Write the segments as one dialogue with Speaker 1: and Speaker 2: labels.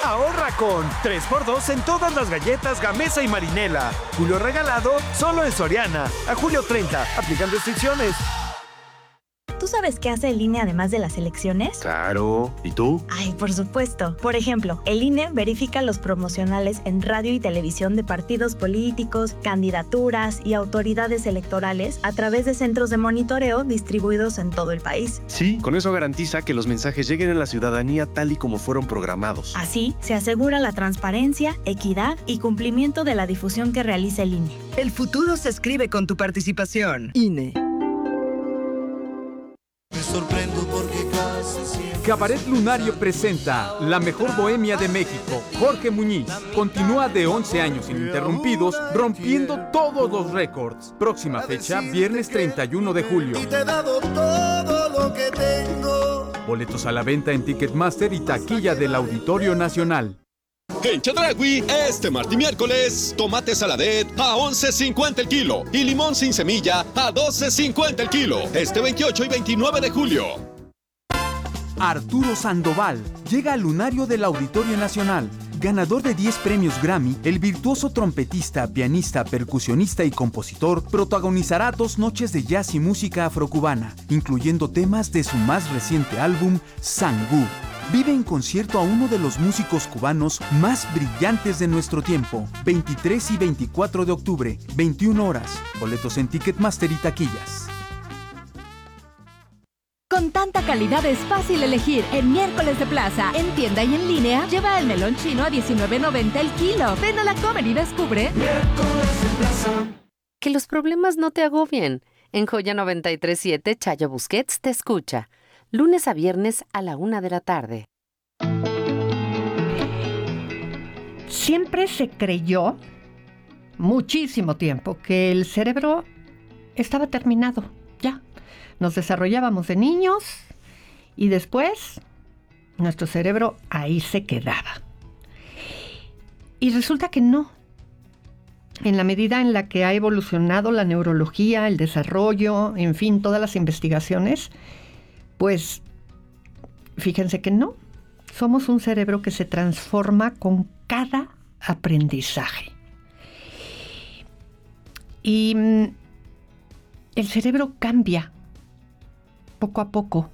Speaker 1: Ahorra con 3x2 en todas las galletas Gamesa y Marinela. Julio regalado solo en Soriana. A julio 30. Aplican restricciones.
Speaker 2: ¿Tú sabes qué hace el INE además de las elecciones?
Speaker 1: Claro. ¿Y tú?
Speaker 2: Ay, por supuesto. Por ejemplo, el INE verifica los promocionales en radio y televisión de partidos políticos, candidaturas y autoridades electorales a través de centros de monitoreo distribuidos en todo el país.
Speaker 3: Sí, con eso garantiza que los mensajes lleguen a la ciudadanía tal y como fueron programados.
Speaker 2: Así, se asegura la transparencia, equidad y cumplimiento de la difusión que realiza el INE.
Speaker 4: El futuro se escribe con tu participación. INE.
Speaker 5: Cabaret Lunario presenta La Mejor Bohemia de México. Jorge Muñiz continúa de 11 años ininterrumpidos, rompiendo todos los récords. Próxima fecha, viernes 31 de julio.
Speaker 6: Y te he dado todo lo que tengo.
Speaker 5: Boletos a la venta en Ticketmaster y taquilla del Auditorio Nacional.
Speaker 7: En Chedraui, este martes y miércoles, tomate saladet a $11.50 el kilo y limón sin semilla a $12.50 el kilo. Este 28 y 29 de julio.
Speaker 5: Arturo Sandoval llega al lunario del Auditorio Nacional. Ganador de 10 premios Grammy, el virtuoso trompetista, pianista, percusionista y compositor protagonizará 2 noches de jazz y música afrocubana, incluyendo temas de su más reciente álbum, Sangú. Vive en concierto a uno de los músicos cubanos más brillantes de nuestro tiempo. 23 y 24 de octubre, 21 horas. Boletos en Ticketmaster y taquillas.
Speaker 8: Con tanta calidad es fácil elegir. En Miércoles de Plaza, en tienda y en línea, lleva el melón chino a $19.90 el kilo. Ven a la Comer y descubre.
Speaker 9: Miércoles de Plaza. Que los problemas no te agobien. En Joya 93.7, Chayo Busquets te escucha. Lunes a viernes a la 1 de la tarde.
Speaker 10: Siempre se creyó, muchísimo tiempo, que el cerebro estaba terminado, ya. Nos desarrollábamos de niños y después nuestro cerebro ahí se quedaba. Y resulta que no. En la medida en la que ha evolucionado la neurología, el desarrollo, en fin, todas las investigaciones, pues fíjense que no. Somos un cerebro que se transforma con cada aprendizaje. Y el cerebro cambia poco a poco.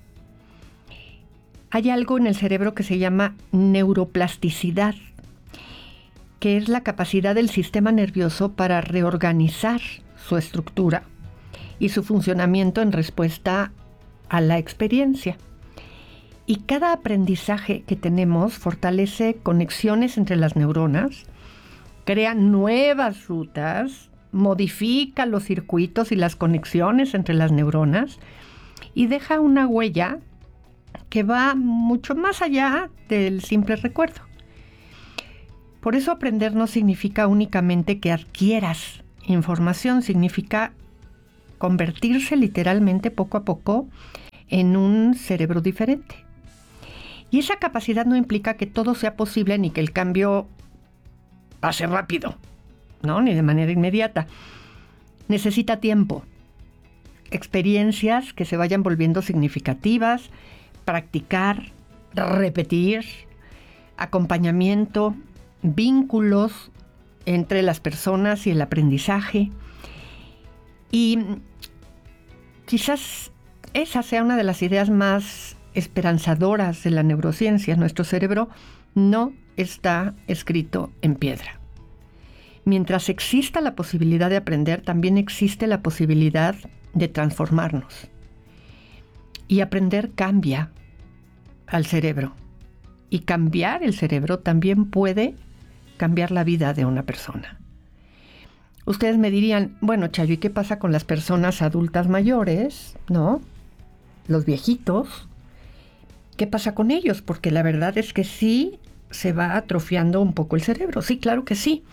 Speaker 10: Hay algo en el cerebro que se llama neuroplasticidad, que es la capacidad del sistema nervioso para reorganizar su estructura y su funcionamiento en respuesta a la experiencia. Y cada aprendizaje que tenemos fortalece conexiones entre las neuronas, crea nuevas rutas, modifica los circuitos y las conexiones entre las neuronas y deja una huella que va mucho más allá del simple recuerdo. Por eso aprender no significa únicamente que adquieras información, significa convertirse literalmente poco a poco en un cerebro diferente. Y esa capacidad no implica que todo sea posible ni que el cambio pase rápido, ¿no? Ni de manera inmediata. Necesita tiempo, experiencias que se vayan volviendo significativas, practicar, repetir, acompañamiento, vínculos entre las personas y el aprendizaje. Y quizás esa sea una de las ideas más esperanzadoras de la neurociencia. Nuestro cerebro no está escrito en piedra. Mientras exista la posibilidad de aprender, también existe la posibilidad de transformarnos. Y aprender cambia al cerebro. Y cambiar el cerebro también puede cambiar la vida de una persona. Ustedes me dirían, bueno, Chayo, ¿y qué pasa con las personas adultas mayores? ¿No? Los viejitos. ¿Qué pasa con ellos? Porque la verdad es que sí se va atrofiando un poco el cerebro. Sí, claro que sí.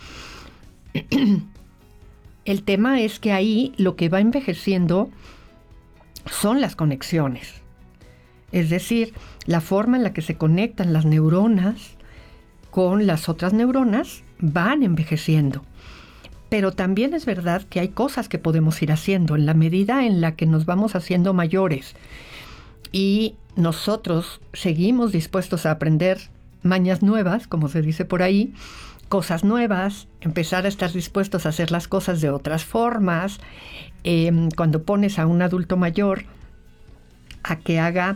Speaker 10: El tema es que ahí lo que va envejeciendo son las conexiones. Es decir, la forma en la que se conectan las neuronas con las otras neuronas van envejeciendo. Pero también es verdad que hay cosas que podemos ir haciendo en la medida en la que nos vamos haciendo mayores y nosotros seguimos dispuestos a aprender mañas nuevas, como se dice por ahí, cosas nuevas, empezar a estar dispuestos a hacer las cosas de otras formas. Cuando pones a un adulto mayor a que haga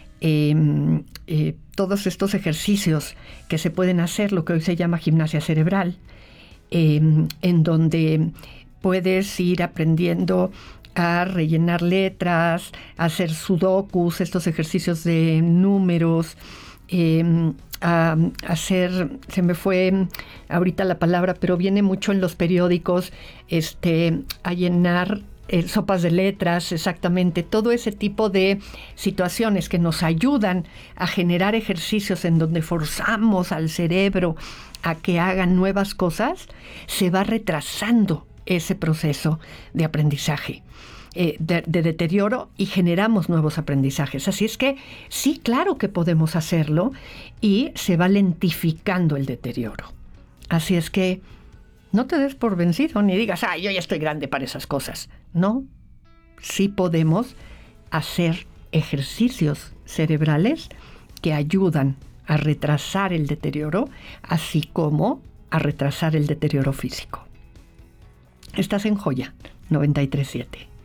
Speaker 10: todos estos ejercicios que se pueden hacer, lo que hoy se llama gimnasia cerebral, en donde puedes ir aprendiendo a rellenar letras, a hacer sudokus, estos ejercicios de números, a hacer, se me fue ahorita la palabra, pero viene mucho en los periódicos, a llenar sopas de letras, exactamente, todo ese tipo de situaciones que nos ayudan a generar ejercicios en donde forzamos al cerebro a que hagan nuevas cosas, se va retrasando ese proceso de aprendizaje, de deterioro, y generamos nuevos aprendizajes. Así es que sí, claro que podemos hacerlo, y se va lentificando el deterioro. Así es que no te des por vencido ni digas, yo ya estoy grande para esas cosas. No, sí podemos hacer ejercicios cerebrales que ayudan a retrasar el deterioro, así como a retrasar el deterioro físico. Estás en Joya 93.7.